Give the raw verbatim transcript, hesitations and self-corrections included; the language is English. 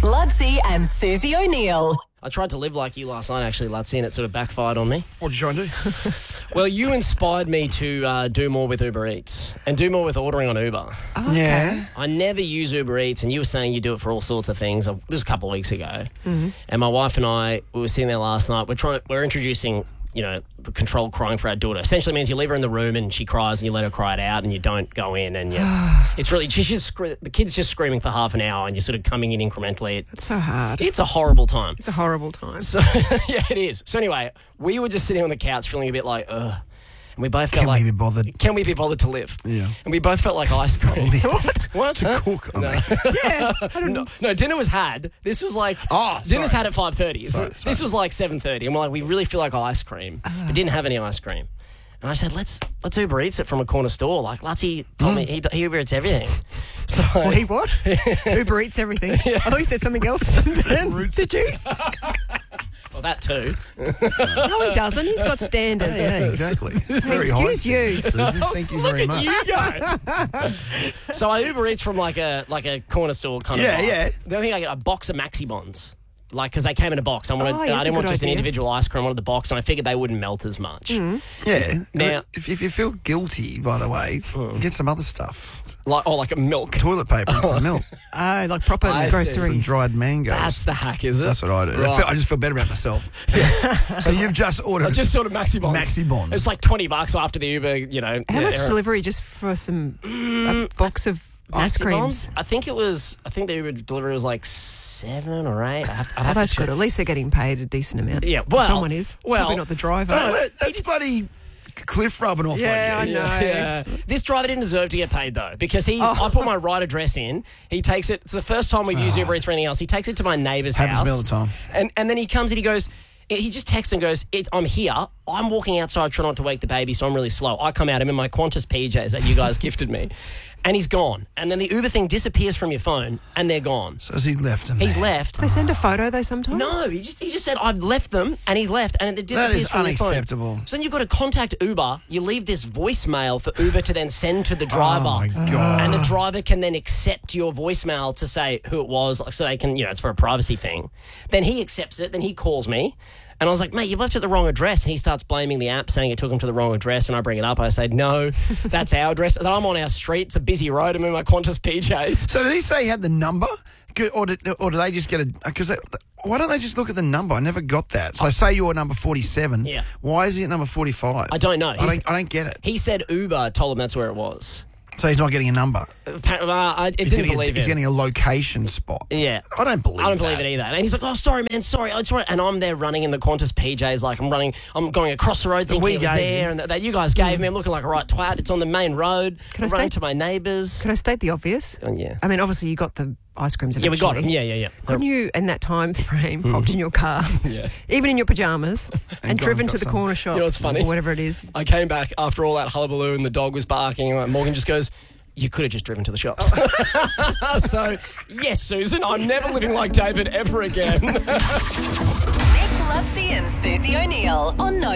Lutzi and Susie O'Neill. I tried to live like you last night, actually, Lutzi, and it sort of backfired on me. What did you try and do? Well, you inspired me to uh, do more with Uber Eats and do more with ordering on Uber. Oh, okay. Yeah. I never use Uber Eats, and you were saying you do it for all sorts of things. This was a couple of weeks ago. Mm-hmm. And my wife and I, we were sitting there last night. We're trying. We're introducing, you know, controlled crying for our daughter. Essentially means you leave her in the room and she cries and you let her cry it out and you don't go in. And you, it's really, she's just, scre- the kid's just screaming for half an hour and you're sort of coming in incrementally. It's so hard. It's a horrible time. It's a horrible time. So, yeah, it is. So anyway, we were just sitting on the couch feeling a bit like, ugh. And we both felt Can like... we be bothered? Can we be bothered to live? Yeah. And we both felt like ice cream. What? What? To Huh? cook. I No. mean. Yeah. I don't No, no, dinner was had. This was like... Oh, Dinner's sorry. had at five thirty. So Sorry, this sorry. was like seven thirty. And we're like, we really feel like ice cream. Ah. But didn't have any ice cream. And I said, let's let's Uber Eats it from a corner store. Like, Lutzi told me he, he Uber Eats everything. So... Well, he what? Uber Eats everything. I thought you said something else. Did you? Well, that too. No, he doesn't. He's got standards. Yeah, exactly. Very high Excuse you. standards, Susan. Thank you very much. You go. So I Uber Eats from like a like a corner store kind Yeah, of. yeah. The only thing I get a box of Maxi Bonds, like because they came in a box. I wanted, Oh, I that's a didn't want good just an idea. individual ice cream. I wanted the box, and I figured they wouldn't melt as much. Yeah. Now- if, if you feel guilty, by the way, get some other stuff. Like oh, like a milk. Toilet paper and some milk. Oh, like proper I see. Some groceries. dried mangoes. That's the hack, is it? That's what I do. I, Right. feel, I just feel better about myself. So you've just ordered I just sort of Maxi Bonds. Maxi Bonds. It's like twenty bucks after the Uber. You know. How yeah, much error. delivery just for some a box of ice Maxi creams? Bonds? I think it was. I think the Uber delivery was like seven or eight. I have, I'd Oh, have to that's check. good. At least they're getting paid a decent amount. Yeah, well- someone is. well- Probably not the driver. Oh, that, that's bloody Cliff rubbing off Yeah, on you. I know. Yeah. This driver didn't deserve to get paid though, because he. Oh. I put my right address in. He takes it. It's the first time we've used Uber Eats for anything else. He takes it to my neighbour's Happens house. to me all the time. And and then he comes and he goes. He just texts and goes, it, I'm here. I'm walking outside trying not to wake the baby, so I'm really slow. I come out. I'm in my Qantas P Js that you guys gifted me. And he's gone. And then the Uber thing disappears from your phone, and they're gone. So has he left him He's there? left. They send a photo though sometimes. No, he just he just said I've left them, and he left, and it disappears That is from your phone. unacceptable. So then you've got to contact Uber. You leave this voicemail for Uber to then send to the driver. Oh, my God. And the driver can then accept your voicemail to say who it was, like, so they can, you know, it's for a privacy thing. Then he accepts it. Then he calls me. And I was like, mate, you've left it at the wrong address. And he starts blaming the app, saying it took him to the wrong address. And I bring it up. I say, no, that's our address. And I'm on our street. It's a busy road. I'm in my Qantas P Js. So did he say he had the number? Or did, or did they just get a... Because why don't they just look at the number? I never got that. So say you're number forty-seven. Yeah. Why is he at number forty-five? I don't know. I He's- don't, I don't get it. He said Uber told him that's where it was. So he's not getting a number. Appa- uh, I it He's didn't getting, a, believe he's it. getting a location spot. Yeah. I don't believe I don't believe that. it either. And he's like, oh, sorry, man, sorry. I just want-" And I'm there running in the Qantas P Js, like I'm running, I'm going across the road thinking we it was gave there you. and that, that you guys gave me. I'm looking like a right twat. It's on the main road. Can I I'm running state- to my neighbours. Can I state the obvious? Oh, yeah. I mean, obviously you got the ice creams Yeah, we eventually. got him. Yeah, yeah, yeah. Couldn't you, in that time frame, hopped in your car, Yeah. even in your pajamas, and, gone driven and to got the some. corner shop, You know what's funny? or whatever it is? I came back after all that hullabaloo and the dog was barking. And like, Morgan just goes, you could have just driven to the shops. So, yes, Susan, I'm never living like David ever again. Nick Lutzi and Susie O'Neill on No